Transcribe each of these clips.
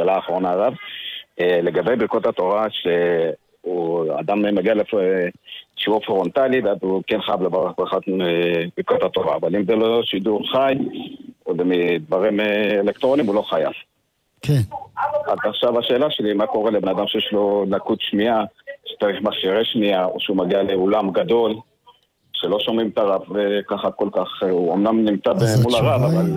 שאלה האחרונה הרב, לגבי ברכות התורה, שהוא אדם מגיע לשיעור פרונטלי, ואז הוא כן חייב לברך ברכות התורה, אבל אם זה לא שידור חי, או דברים אלקטרונים, הוא לא חייב. כן. אז עכשיו השאלה שלי, מה קורה לבן אדם שיש לו לקות שמיעה, שצריך מכשירי שמיעה, או שהוא מגיע לאולם גדול, שלא שומעים את הרב, וככה כל כך, הוא אמנם נמצא מול הרב, אבל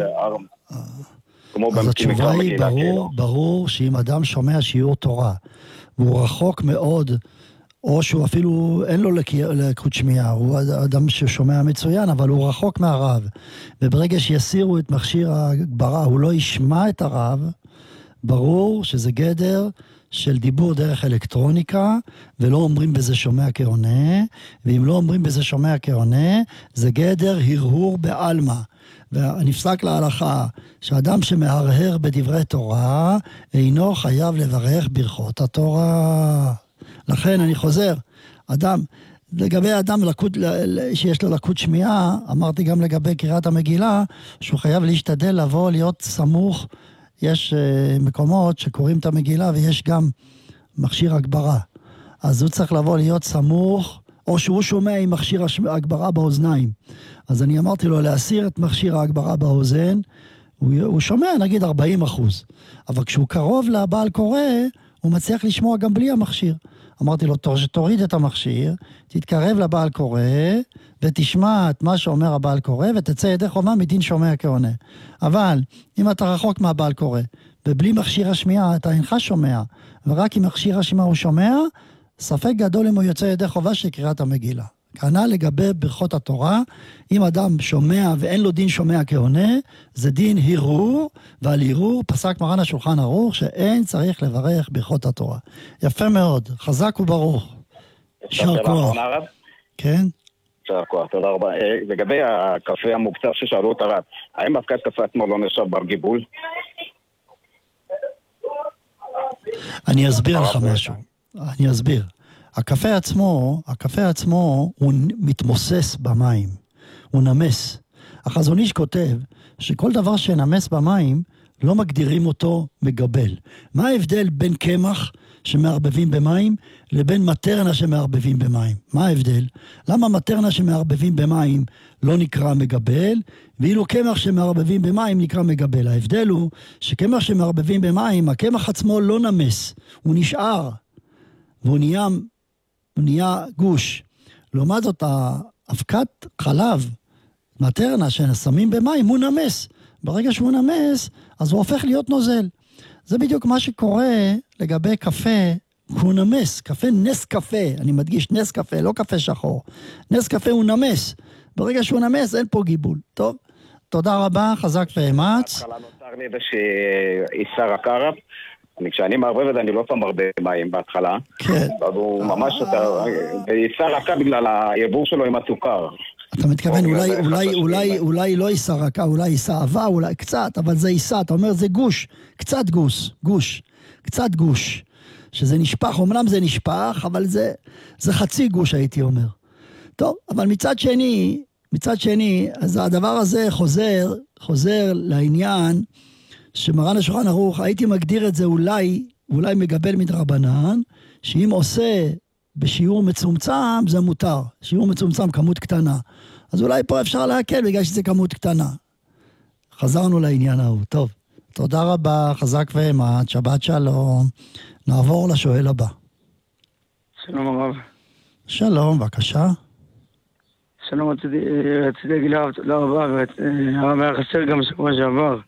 כמו אז התשובה היא ברור שאם אדם שומע שיעור תורה, והוא רחוק מאוד, או שהוא אפילו אין לו לקות שמיעה, הוא אדם ששומע מצוין, אבל הוא רחוק מהרב, וברגע שיסירו את מכשיר ההגברה, הוא לא ישמע את הרב, ברור שזה גדר של דיבור דרך אלקטרוניקה, ולא אומרים בזה שומע כעונה, ואם לא אומרים בזה שומע כעונה, זה גדר הרהור בעלמא. ונפסק להלכה שאדם שמהרהר בדברי תורה, אינו חייב לברך ברכות התורה. לכן אני חוזר, אדם, לגבי אדם שיש לו לקות שמיעה, אמרתי גם לגבי קריאת המגילה, שהוא חייב להשתדל לבוא להיות סמוך, יש מקומות שקוראים את המגילה ויש גם מכשיר הגברה. אז הוא צריך לבוא להיות סמוך, או שהוא שומע עם מכשיר הגברה באוזניים. אז אני אמרתי לו להסיר את מכשיר ההגברה באוזן, הוא שומע נגיד 40%. אבל כשהוא קרוב לבעל קורא, הוא מצליח לשמוע גם בלי המכשיר. אמרתי לו, תוריד את המכשיר, תתקרב לבעל קורא, ותשמע את מה שאומר הבעל קורא, ותצא ידי חובה מדין שומע כעונה. אבל אם אתה רחוק מהבעל קורא, ובלי מכשיר השמיעה אתה אינך שומע, ורק עם מכשיר השמיעה הוא שומע, ספק גדול אם הוא יוצא ידי חובה של קריאת המגילה. כענה לגבי ברכות התורה, אם אדם שומע ואין לו דין שומע כעונה, זה דין הרהור, ועל הרהור פסק מרן השולחן ערוך שאין צריך לברך ברכות התורה. יפה מאוד, חזק וברוך. יישר כוח. כן? יישר כוח, תודה רבה. לגבי הקפה המוקצר ששאלו את הרב, האם אבקת קפה עצמו לא נחשב בר גיבול? אני אסביר לך משהו. אני אסביר. הקפה עצמו הוא מתמוסס במים, הוא נמס. החזון איש כותב שכל דבר שנמס במים לא מגדירים אותו מגבל. מה ההבדל בין קמח שמערבבים במים לבין מטרנה שמערבבים במים? מה ההבדל? למה מטרנה שמערבבים במים לא נקרא מגבל, ואילו קמח שמערבבים במים נקרא מגבל? ההבדל הוא שקמח שמערבבים במים, הקמח עצמו לא נמס, הוא נשאר, והוא נהיה גוש. לעומת זאת, האבקת חלב, מטרנה ששמים במים, הוא נמס. ברגע שהוא נמס, אז הוא הופך להיות נוזל. זה בדיוק מה שקורה לגבי קפה, הוא נמס. קפה, נס קפה, אני מדגיש נס קפה, לא קפה שחור. נס קפה הוא נמס. ברגע שהוא נמס, אין פה גיבול. טוב, תודה רבה, חזק ואמץ. בהתחלה נוצר לי איסר הקרב. כשאני מערבב את זה, אני לא שם הרבה מים בהתחלה. כן. אז הוא ממש, איסר רכה בגלל היבוא שלו עם הסוכר. אתה מתכוון, אולי לא איסר רכה, אולי איסר אהבה, אולי קצת, אבל זה איסר, אתה אומר זה גוש, קצת קצת גוש, שזה נשפח, אומנם זה נשפח, אבל זה חצי גוש הייתי אומר. טוב, אבל מצד שני, אז הדבר הזה חוזר לעניין, שמרן השולחן ערוך, הייתי מגדיר את זה אולי מגבל מדרבנן, שאם עושה בשיעור מצומצם, זה מותר. שיעור מצומצם, כמות קטנה. אז אולי פה אפשר להקל, בגלל שזה כמות קטנה. חזרנו לעניין ההוא. טוב, תודה רבה, חזק ואמץ, שבת שלום. נעבור לשואל הבא. שלום הרב. שלום, בבקשה. שלום, רציתי להגיד תודה רבה, הרב היה חסר גם שבוע שעבר.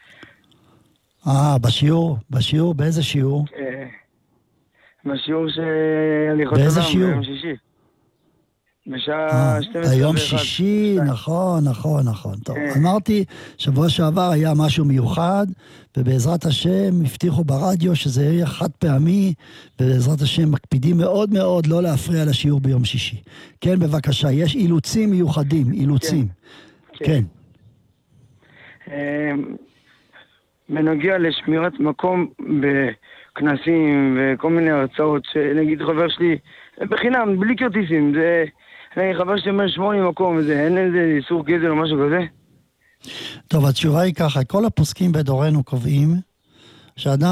בשיעור, באיזה שיעור? בשיעור שאני חותם באיזה שיעור? ביום שישי. בשעה 12:01. היום שישי, נכון. טוב, אמרתי, שבוע שעבר היה משהו מיוחד, ובעזרת השם הבטיחו ברדיו שזה יהיה חד פעמי, ובעזרת השם מקפידים מאוד מאוד לא להפריע לשיעור ביום שישי. כן, בבקשה, יש אילוצים מיוחדים, אילוצים. כן. בנוגע לשמירת מקום בכנסים וכל מיני הרצאות, שנגיד חבר שלי, בחינם, בלי כרטיסים, זה, חבר שלי אומר 8 מקום, וזה, אין איזה איסור גזל או משהו כזה? טוב, התשובה היא ככה, כל הפוסקים בדורנו קובעים, שאדם